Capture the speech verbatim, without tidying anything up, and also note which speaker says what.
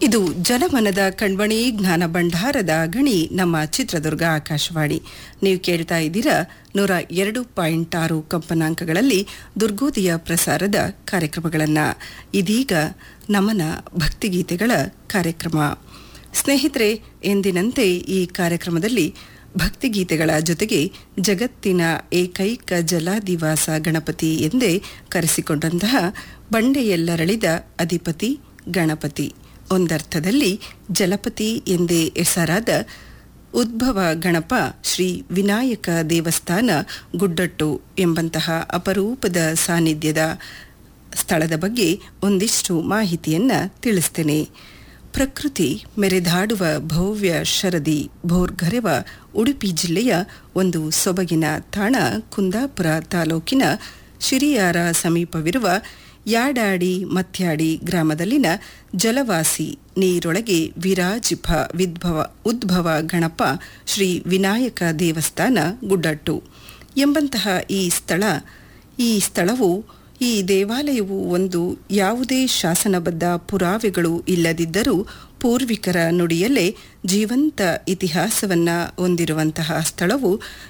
Speaker 1: ಇದು ಜನಮನದ ಕಣ್ಮಣಿ ಜ್ಞಾನ ಭಂಡಾರದ ಗಣಿ ನಮ್ಮ ಚಿತ್ರದುರ್ಗ ಆಕಾಶವಾಣಿ. ನೀವು ಕೇಳ್ತಾ ಇದ್ದೀರಾ ನೂರ ಎರಡು ಪಾಯಿಂಟ್ ಆರು ಕಂಪನಾಂಕಗಳಲ್ಲಿ ದುರ್ಗೋದಿಯ ಪ್ರಸಾರದ ಕಾರ್ಯಕ್ರಮಗಳನ್ನು. ಇದೀಗ ನಮನ ಭಕ್ತಿಗೀತೆಗಳ ಕಾರ್ಯಕ್ರಮ. ಸ್ನೇಹಿತರೆ, ಎಂದಿನಂತೆ ಈ ಕಾರ್ಯಕ್ರಮದಲ್ಲಿ ಭಕ್ತಿಗೀತೆಗಳ ಜೊತೆಗೆ ಜಗತ್ತಿನ ಏಕೈಕ ಜಲಾದಿವಾಸ ಗಣಪತಿ ಎಂದೇ ಕರೆಸಿಕೊಂಡಂತಹ ಬಂಡೆಯೆಲ್ಲರಳಿದ ಅಧಿಪತಿ ಗಣಪತಿ, ಒಂದರ್ಥದಲ್ಲಿ ಜಲಪತಿ ಎಂದೇ ಹೆಸರಾದ ಉದ್ಭವ ಗಣಪ ಶ್ರೀ ವಿನಾಯಕ ದೇವಸ್ಥಾನ ಗುಡ್ಡಟ್ಟು ಎಂಬಂತಹ ಅಪರೂಪದ ಸಾನ್ನಿಧ್ಯದ ಸ್ಥಳದ ಬಗ್ಗೆ ಒಂದಿಷ್ಟು ಮಾಹಿತಿಯನ್ನು ತಿಳಿಸ್ತೇನೆ. ಪ್ರಕೃತಿ ಮೆರೆದಾಡುವ ಭವ್ಯ ಶರದಿ ಭೋರ್ಗರೆವ ಉಡುಪಿ ಜಿಲ್ಲೆಯ ಒಂದು ಸೊಬಗಿನ ತಾಣ ಕುಂದಾಪುರ ತಾಲೂಕಿನ ಶಿರಿಯಾರ ಸಮೀಪವಿರುವ ಯಾಡಾಡಿ ಮತ್ಯಾಡಿ ಗ್ರಾಮದಲ್ಲಿನ ಜಲವಾಸಿ ನೀರೊಳಗೆ ವಿರಾಜಿಪ ವಿದ್ಭವ ಉದ್ಭವ ಗಣಪ ಶ್ರೀ ವಿನಾಯಕ ದೇವಸ್ಥಾನ ಗುಡ್ಡಟ್ಟು ಎಂಬಂತಹ ಈ ಸ್ಥಳ ಈ ಸ್ಥಳವು ಈ ದೇವಾಲಯವು ಒಂದು ಯಾವುದೇ ಶಾಸನಬದ್ಧ ಪುರಾವೆಗಳು ಇಲ್ಲದಿದ್ದರೂ ಪೂರ್ವಿಕರ ನುಡಿಯಲ್ಲೇ ಜೀವಂತ ಇತಿಹಾಸವನ್ನು ಹೊಂದಿರುವಂತಹ ಸ್ಥಳವು